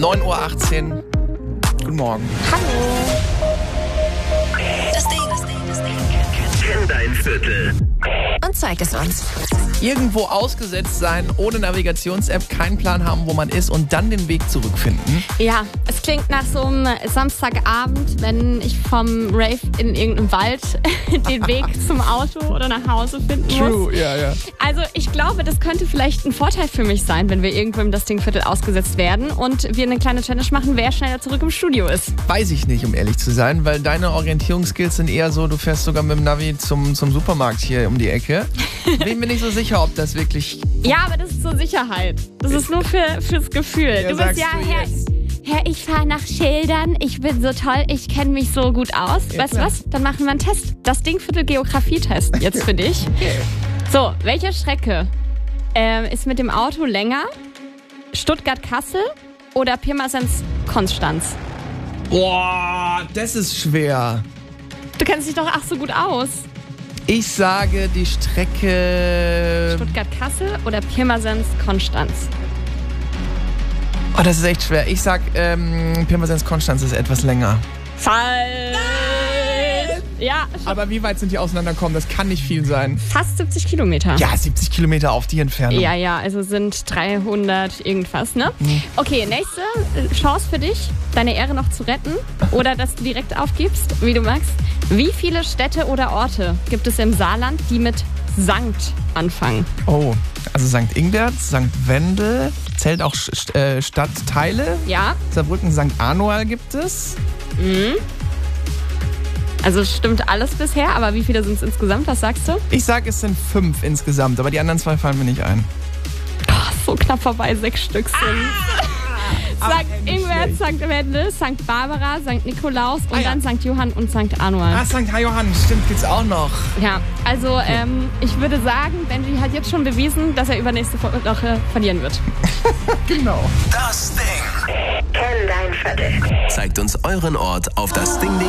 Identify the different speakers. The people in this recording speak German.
Speaker 1: 9:18 Uhr. Guten Morgen.
Speaker 2: Hallo.
Speaker 3: Das Ding. Kenn dein Viertel.
Speaker 2: Und zeig es uns.
Speaker 1: Irgendwo ausgesetzt sein, ohne Navigations-App, keinen Plan haben, wo man ist und dann den Weg zurückfinden.
Speaker 2: Ja, es klingt nach so einem Samstagabend, wenn ich vom Rave in irgendeinem Wald den Weg zum Auto oder nach Hause finden muss.
Speaker 1: True, ja.
Speaker 2: Also ich glaube, das könnte vielleicht ein Vorteil für mich sein, wenn wir irgendwo im Das Ding-Viertel ausgesetzt werden und wir eine kleine Challenge machen, wer schneller zurück im Studio ist.
Speaker 1: Weiß ich nicht, um ehrlich zu sein, weil deine Orientierungsskills sind eher so, du fährst sogar mit dem Navi zum Supermarkt hier um die Ecke. Bin mir nicht so sicher, ob das wirklich...
Speaker 2: Ja, aber das ist zur Sicherheit. Das ist nur fürs Gefühl.
Speaker 1: Ja,
Speaker 2: Du bist
Speaker 1: sagst du jetzt.
Speaker 2: Herr, ich fahre nach Schildern, ich bin so toll, ich kenne mich so gut aus.
Speaker 1: Ja,
Speaker 2: weißt du
Speaker 1: klar.
Speaker 2: was? Dann machen wir einen Test. Das Ding-Viertel Geografie-Test jetzt für dich.
Speaker 1: Okay.
Speaker 2: So, welche Strecke ist mit dem Auto länger? Stuttgart-Kassel oder Pirmasens-Konstanz?
Speaker 1: Boah, das ist schwer.
Speaker 2: Du kennst dich doch ach so gut aus.
Speaker 1: Ich sage die Strecke...
Speaker 2: Stuttgart-Kassel oder Pirmasens-Konstanz?
Speaker 1: Oh, das ist echt schwer. Ich sag, Pirmasens-Konstanz ist etwas länger.
Speaker 2: Falsch! Ja,
Speaker 1: Aber wie weit sind die auseinanderkommen? Das kann nicht viel sein.
Speaker 2: fast 70 Kilometer.
Speaker 1: Ja, 70 Kilometer auf die Entfernung.
Speaker 2: Ja, also sind 300 irgendwas, ne? Okay, nächste Chance für dich, deine Ehre noch zu retten oder dass du direkt aufgibst, wie du magst. Wie viele Städte oder Orte gibt es im Saarland, die mit Sankt anfangen?
Speaker 1: Oh, also St. Ingbert, St. Wendel, zählt auch Stadtteile.
Speaker 2: Ja,
Speaker 1: Saarbrücken, St. Anual gibt es.
Speaker 2: also stimmt alles bisher, aber wie viele sind es insgesamt? Was sagst du?
Speaker 1: Ich sag, es sind 5 insgesamt, aber die anderen 2 fallen mir nicht ein.
Speaker 2: So knapp vorbei, 6 Stück sind.
Speaker 1: Aber
Speaker 2: St.
Speaker 1: nicht
Speaker 2: Ingbert,
Speaker 1: schlecht.
Speaker 2: St. Wendel, St. Barbara, St. Nikolaus und
Speaker 1: ja.
Speaker 2: dann St. Johann und St. Anual.
Speaker 1: Ah, St. Johann, stimmt, gibt's auch noch.
Speaker 2: Ja, also ich würde sagen, Benji hat jetzt schon bewiesen, dass er übernächste Woche verlieren wird.
Speaker 1: Genau.
Speaker 3: Das Ding. Kenn dein Viertel. Zeigt uns euren Ort auf das Ding.de.